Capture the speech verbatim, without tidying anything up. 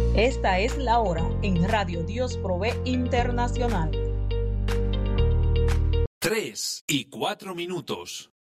Esta es la hora en Radio Dios Provee Internacional. Tres y cuatro minutos.